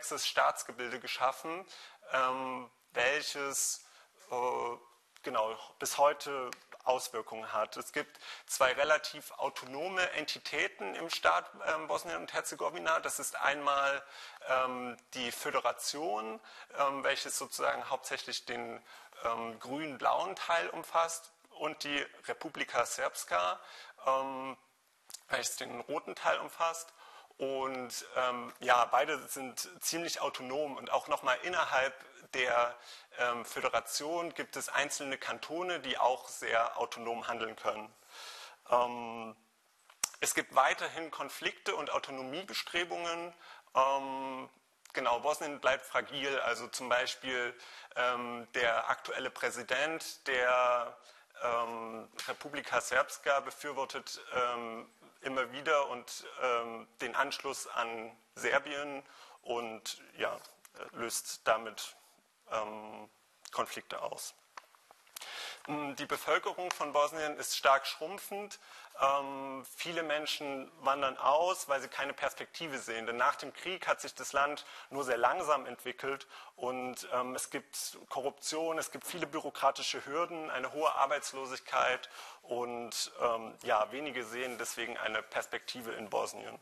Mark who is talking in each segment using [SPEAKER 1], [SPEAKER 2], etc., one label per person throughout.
[SPEAKER 1] komplexes Staatsgebilde geschaffen, welches genau bis heute Auswirkungen hat. Es gibt zwei relativ autonome Entitäten im Staat Bosnien und Herzegowina. Das ist einmal die Föderation, welches sozusagen hauptsächlich den grün-blauen Teil umfasst, und die Republika Srpska, welches den roten Teil umfasst. Und ja, beide sind ziemlich autonom, und auch nochmal innerhalb der Föderation gibt es einzelne Kantone, die auch sehr autonom handeln können. Es gibt weiterhin Konflikte und Autonomiebestrebungen. Genau, Bosnien bleibt fragil, also zum Beispiel der aktuelle Präsident der Republika Srpska befürwortet immer wieder und den Anschluss an Serbien und ja, löst damit Konflikte aus. Die Bevölkerung von Bosnien ist stark schrumpfend. Viele Menschen wandern aus, weil sie keine Perspektive sehen. Denn nach dem Krieg hat sich das Land nur sehr langsam entwickelt, und es gibt Korruption, es gibt viele bürokratische Hürden, eine hohe Arbeitslosigkeit, und ja, wenige sehen deswegen eine Perspektive in Bosnien.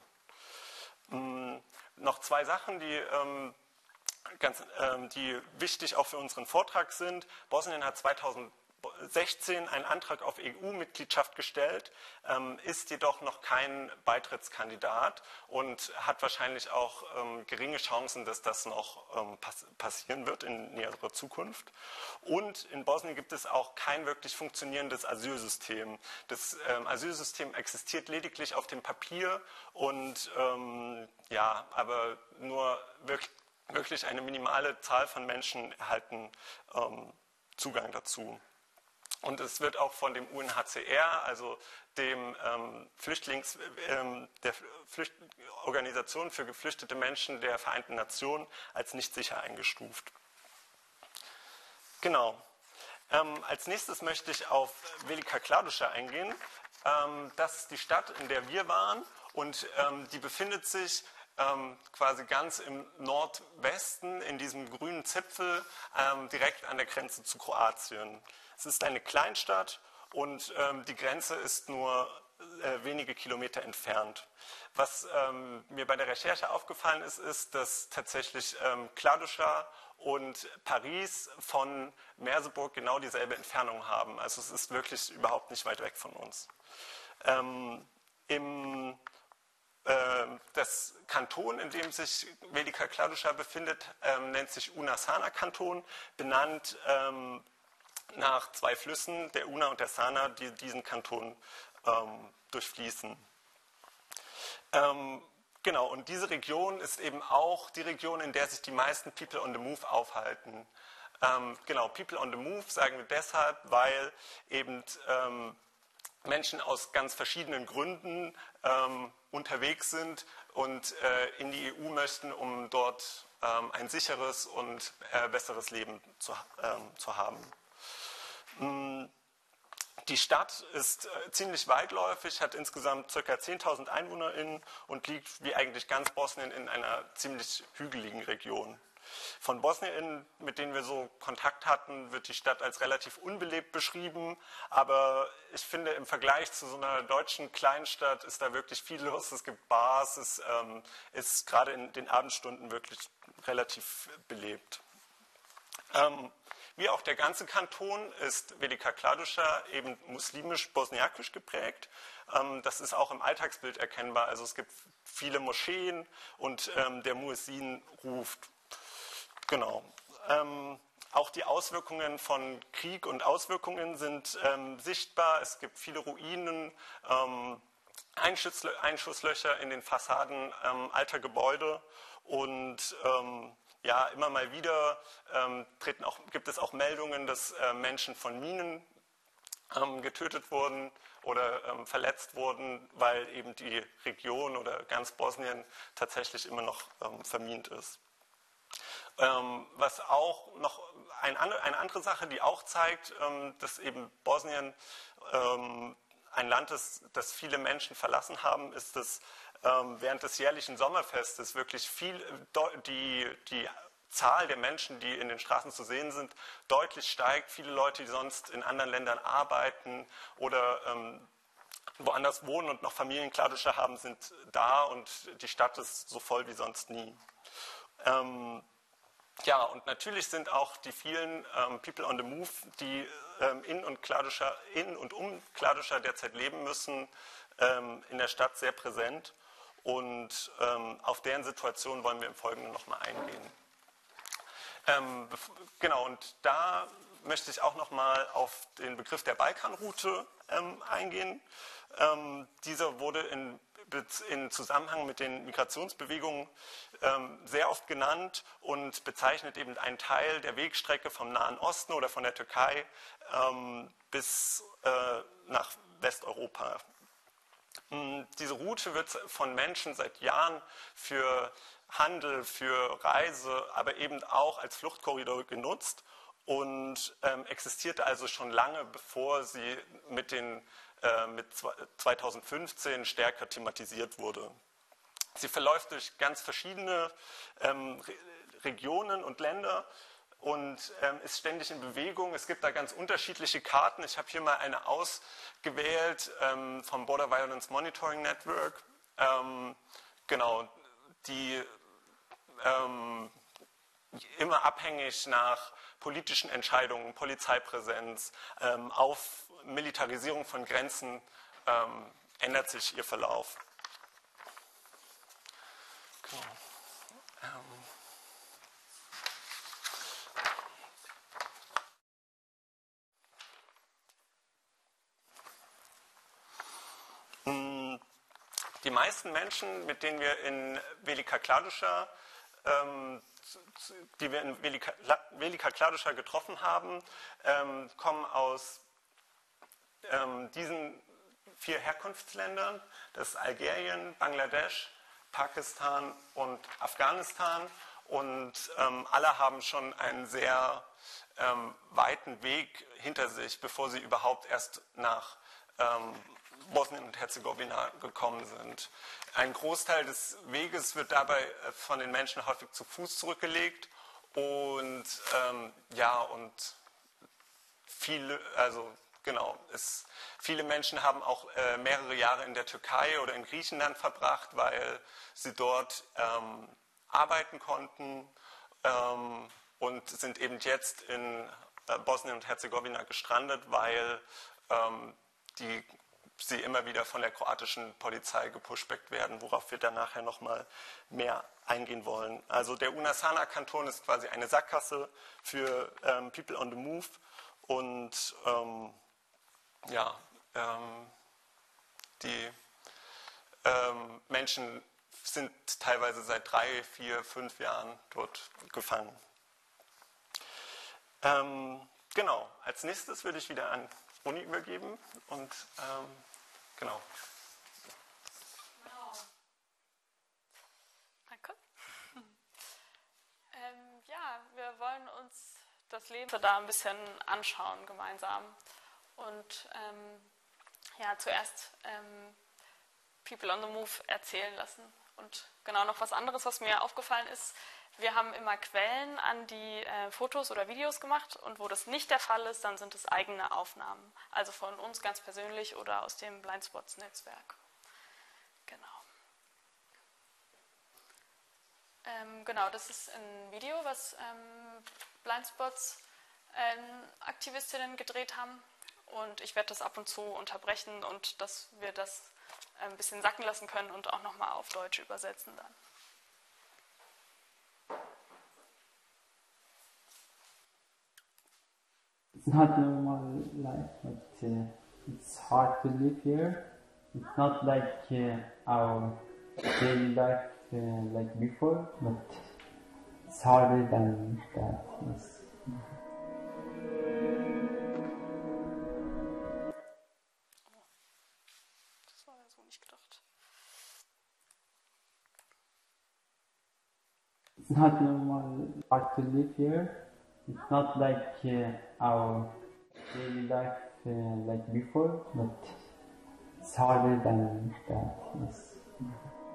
[SPEAKER 1] Noch zwei Sachen, die wichtig auch für unseren Vortrag sind. Bosnien hat 2016 einen Antrag auf EU-Mitgliedschaft gestellt, ist jedoch noch kein Beitrittskandidat und hat wahrscheinlich auch geringe Chancen, dass das noch passieren wird in näherer Zukunft. Und in Bosnien gibt es auch kein wirklich funktionierendes Asylsystem. Das Asylsystem existiert lediglich auf dem Papier, und ja, aber nur wirklich eine minimale Zahl von Menschen erhalten Zugang dazu. Und es wird auch von dem UNHCR, also dem der Organisation für geflüchtete Menschen der Vereinten Nationen, als nicht sicher eingestuft. Genau. Als nächstes möchte ich auf Velika Kladuša eingehen. Das ist die Stadt, in der wir waren, und die befindet sich quasi ganz im Nordwesten, in diesem grünen Zipfel, direkt an der Grenze zu Kroatien. Es ist eine Kleinstadt, und die Grenze ist nur wenige Kilometer entfernt. Was mir bei der Recherche aufgefallen ist, ist, dass tatsächlich Kladuša und Paris von Merseburg genau dieselbe Entfernung haben. Also es ist wirklich überhaupt nicht weit weg von uns. Das Kanton, in dem sich Velika Kladuša befindet, nennt sich Una-Sana-Kanton, benannt nach zwei Flüssen, der Una und der Sana, die diesen Kanton durchfließen. Genau, und diese Region ist eben auch die Region, in der sich die meisten People on the Move aufhalten. Genau, People on the Move sagen wir deshalb, weil eben Menschen aus ganz verschiedenen Gründen unterwegs sind und in die EU möchten, um dort ein sicheres und besseres Leben zu haben. Die Stadt ist ziemlich weitläufig, hat insgesamt ca. 10.000 EinwohnerInnen und liegt wie eigentlich ganz Bosnien in einer ziemlich hügeligen Region. Von BosnierInnen, mit denen wir so Kontakt hatten, wird die Stadt als relativ unbelebt beschrieben, aber ich finde, im Vergleich zu so einer deutschen Kleinstadt ist da wirklich viel los. Es gibt Bars, es ist gerade in den Abendstunden wirklich relativ belebt. Wie auch der ganze Kanton ist Velika Kladuša eben muslimisch-bosniakisch geprägt. Das ist auch im Alltagsbild erkennbar. Also es gibt viele Moscheen, und der Muezzin ruft. Genau. Auch die Auswirkungen von Krieg und Auswirkungen sind sichtbar. Es gibt viele Ruinen, Einschusslöcher in den Fassaden alter Gebäude, und ja, immer mal wieder gibt es auch Meldungen, dass Menschen von Minen getötet wurden oder verletzt wurden, weil eben die Region oder ganz Bosnien tatsächlich immer noch vermint ist. Was auch noch eine andere Sache, die auch zeigt, dass eben Bosnien ein Land ist, das viele Menschen verlassen haben, ist, dass während des jährlichen Sommerfestes wirklich die Zahl der Menschen, die in den Straßen zu sehen sind, deutlich steigt. Viele Leute, die sonst in anderen Ländern arbeiten oder woanders wohnen und noch Familienkladuscher haben, sind da und die Stadt ist so voll wie sonst nie. Ja, und natürlich sind auch die vielen People on the Move, die in und um Kladuscha derzeit leben müssen, in der Stadt sehr präsent. Und auf deren Situation wollen wir im Folgenden nochmal eingehen. Genau, und da möchte ich auch nochmal auf den Begriff der Balkanroute eingehen. Dieser wurde in Zusammenhang mit den Migrationsbewegungen sehr oft genannt und bezeichnet eben einen Teil der Wegstrecke vom Nahen Osten oder von der Türkei bis nach Westeuropa. Diese Route wird von Menschen seit Jahren für Handel, für Reise, aber eben auch als Fluchtkorridor genutzt und existierte also schon lange, bevor sie mit 2015 stärker thematisiert wurde. Sie verläuft durch ganz verschiedene Regionen und Länder und ist ständig in Bewegung. Es gibt da ganz unterschiedliche Karten. Ich habe hier mal eine ausgewählt vom Border Violence Monitoring Network. Genau, die immer abhängig nach politischen Entscheidungen, Polizeipräsenz, auf Militarisierung von Grenzen ändert sich ihr Verlauf. Die meisten Menschen, mit denen wir in Velika Kladuscha getroffen haben, kommen aus diesen 4 Herkunftsländern, das ist Algerien, Bangladesch, Pakistan und Afghanistan, und alle haben schon einen sehr weiten Weg hinter sich, bevor sie überhaupt erst nach Bosnien und Herzegowina gekommen sind. Ein Großteil des Weges wird dabei von den Menschen häufig zu Fuß zurückgelegt und viele Menschen haben auch mehrere Jahre in der Türkei oder in Griechenland verbracht, weil sie dort arbeiten konnten und sind eben jetzt in Bosnien und Herzegowina gestrandet, weil sie immer wieder von der kroatischen Polizei gepushbackt werden, worauf wir dann nachher nochmal mehr eingehen wollen. Also der Una-Sana-Kanton ist quasi eine Sackgasse für People on the Move und die Menschen sind teilweise seit 3, 4, 5 Jahren dort gefangen. Genau, als nächstes würde ich wieder an Uni übergeben und genau.
[SPEAKER 2] Danke. Ja, wir wollen uns das Leben da ein bisschen anschauen gemeinsam und zuerst People on the Move erzählen lassen. Und genau noch was anderes, was mir aufgefallen ist: Wir haben immer Quellen an die Fotos oder Videos gemacht, und wo das nicht der Fall ist, dann sind es eigene Aufnahmen. Also von uns ganz persönlich oder aus dem Blindspots-Netzwerk. Genau, das ist ein Video, was Blindspots-Aktivistinnen gedreht haben. Und ich werde das ab und zu unterbrechen, und dass wir das ein bisschen sacken lassen können und auch nochmal auf Deutsch übersetzen dann.
[SPEAKER 3] It's not normal life, but it's hard to live here. It's not like our daily life like before, but it's harder than that. Yes.
[SPEAKER 2] Das war so nicht gedacht.
[SPEAKER 3] It's not normal hard to live here. It's not like our daily life like before, but it's harder than that. Yes.